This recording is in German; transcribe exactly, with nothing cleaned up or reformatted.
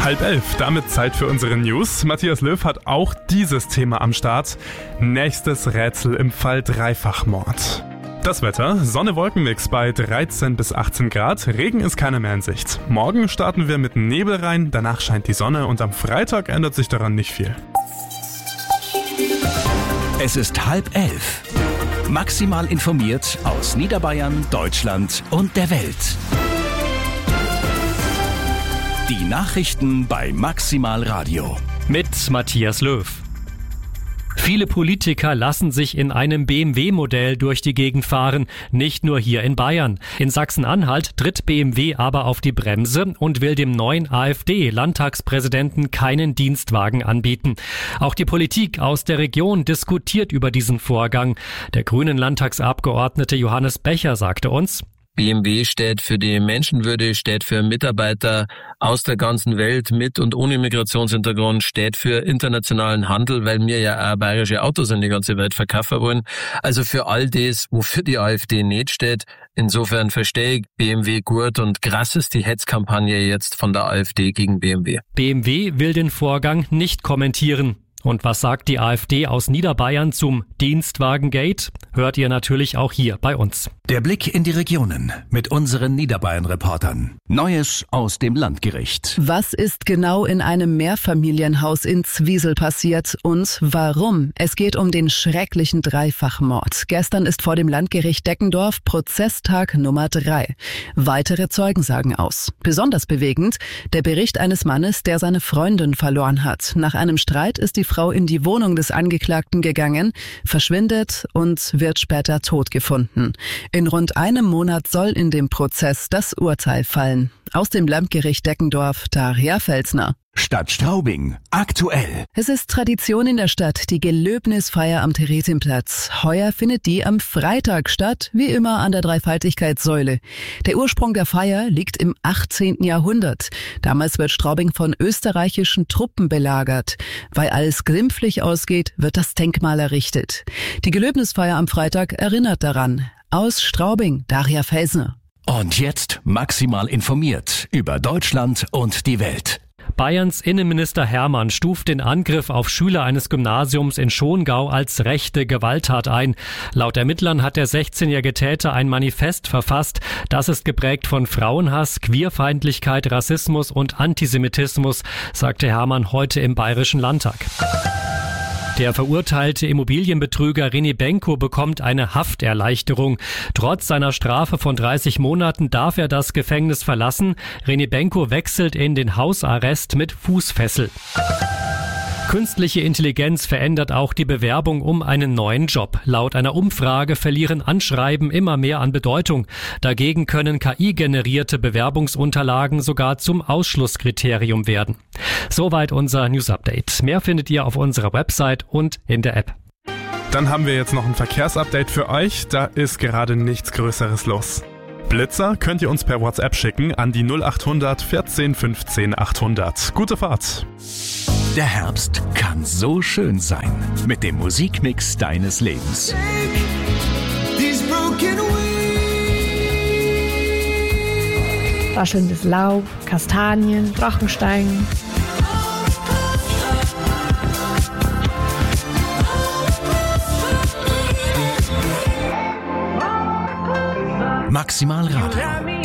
Halb elf, damit Zeit für unsere News. Matthias Löw hat auch dieses Thema am Start. Nächstes Rätsel im Fall Dreifachmord. Das Wetter, Sonne-Wolkenmix bei dreizehn bis achtzehn Grad, Regen ist keiner mehr in Sicht. Morgen starten wir mit Nebel rein, danach scheint die Sonne und am Freitag ändert sich daran nicht viel. Es ist halb elf. Maximal informiert aus Niederbayern, Deutschland und der Welt. Die Nachrichten bei Maximal Radio. Mit Matthias Löw. Viele Politiker lassen sich in einem B M W-Modell durch die Gegend fahren, nicht nur hier in Bayern. In Sachsen-Anhalt tritt B M W aber auf die Bremse und will dem neuen AfD-Landtagspräsidenten keinen Dienstwagen anbieten. Auch die Politik aus der Region diskutiert über diesen Vorgang. Der grünen Landtagsabgeordnete Johannes Becher sagte uns: B M W steht für die Menschenwürde, steht für Mitarbeiter aus der ganzen Welt mit und ohne Migrationshintergrund, steht für internationalen Handel, weil wir ja auch bayerische Autos in die ganze Welt verkaufen wollen. Also für all das, wofür die AfD nicht steht. Insofern verstehe ich B M W gut und krass ist die Hetzkampagne jetzt von der AfD gegen B M W. B M W will den Vorgang nicht kommentieren. Und was sagt die AfD aus Niederbayern zum Dienstwagengate? Hört ihr natürlich auch hier bei uns. Der Blick in die Regionen mit unseren Niederbayern-Reportern. Neues aus dem Landgericht. Was ist genau in einem Mehrfamilienhaus in Zwiesel passiert und warum? Es geht um den schrecklichen Dreifachmord. Gestern ist vor dem Landgericht Deckendorf Prozesstag Nummer drei. Weitere Zeugen sagen aus. Besonders bewegend der Bericht eines Mannes, der seine Freundin verloren hat. Nach einem Streit ist die Frau in die Wohnung des Angeklagten gegangen, verschwindet und wird später tot gefunden. In rund einem Monat soll in dem Prozess das Urteil fallen. Aus dem Landgericht Deckendorf, Daria Felsner. Stadt Straubing, aktuell. Es ist Tradition in der Stadt, die Gelöbnisfeier am Theresienplatz. Heuer findet die am Freitag statt, wie immer an der Dreifaltigkeitssäule. Der Ursprung der Feier liegt im achtzehnten Jahrhundert. Damals wird Straubing von österreichischen Truppen belagert. Weil alles glimpflich ausgeht, wird das Denkmal errichtet. Die Gelöbnisfeier am Freitag erinnert daran. Aus Straubing, Daria Felsner. Und jetzt maximal informiert über Deutschland und die Welt. Bayerns Innenminister Hermann stuft den Angriff auf Schüler eines Gymnasiums in Schongau als rechte Gewalttat ein. Laut Ermittlern hat der sechzehnjährige Täter ein Manifest verfasst. Das ist geprägt von Frauenhass, Queerfeindlichkeit, Rassismus und Antisemitismus, sagte Hermann heute im Bayerischen Landtag. Der verurteilte Immobilienbetrüger René Benko bekommt eine Hafterleichterung. Trotz seiner Strafe von dreißig Monaten darf er das Gefängnis verlassen. René Benko wechselt in den Hausarrest mit Fußfessel. Künstliche Intelligenz verändert auch die Bewerbung um einen neuen Job. Laut einer Umfrage verlieren Anschreiben immer mehr an Bedeutung. Dagegen können K I-generierte Bewerbungsunterlagen sogar zum Ausschlusskriterium werden. Soweit unser News-Update. Mehr findet ihr auf unserer Website und in der App. Dann haben wir jetzt noch ein Verkehrsupdate für euch. Da ist gerade nichts Größeres los. Blitzer könnt ihr uns per WhatsApp schicken an die null acht hundert vierzehn fünfzehn achthundert. Gute Fahrt! Der Herbst kann so schön sein mit dem Musikmix deines Lebens. Raschelndes Laub, Kastanien, Drachensteigen. Maximal Radio.